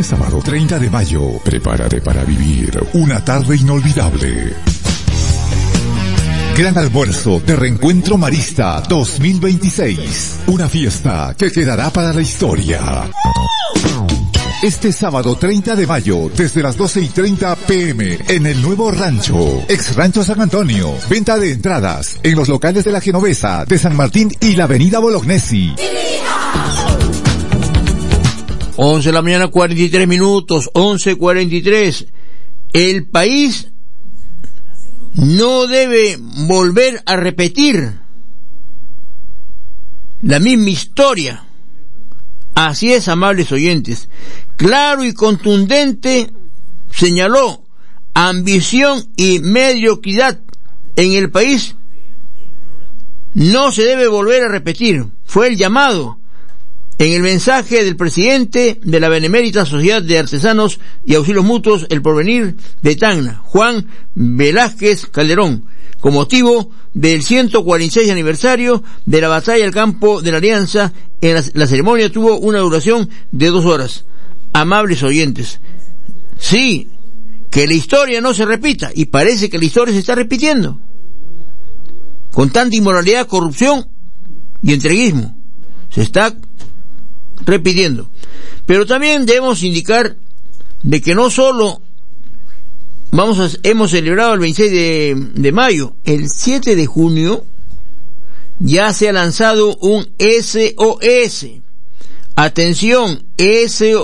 Este sábado 30 de mayo, prepárate para vivir una tarde inolvidable. Gran almuerzo de Reencuentro Marista 2026. Una fiesta que quedará para la historia. Este sábado 30 de mayo, desde las 12:30 p.m. en el Nuevo Rancho, ex Rancho San Antonio. Venta de entradas en los locales de La Genovesa, de San Martín y la Avenida Bolognesi. 11 de la mañana, 43 minutos, 11:43. El país no debe volver a repetir la misma historia. Así es, amables oyentes. Claro y contundente señaló: ambición y mediocridad en el país no se debe volver a repetir. Fue el llamado en el mensaje del presidente de la Benemérita Sociedad de Artesanos y Auxilios Mutuos El Porvenir de Tacna, Juan Velázquez Calderón, con motivo del 146 aniversario de la batalla al campo de la Alianza. La ceremonia tuvo una duración de 2 horas. Amables oyentes, sí, que la historia no se repita, y parece que la historia se está repitiendo, con tanta inmoralidad, corrupción y entreguismo. Se está repitiendo. Pero también debemos indicar de que no solo hemos celebrado el 26 de mayo, el 7 de junio ya se ha lanzado un SOS. Atención, SOS.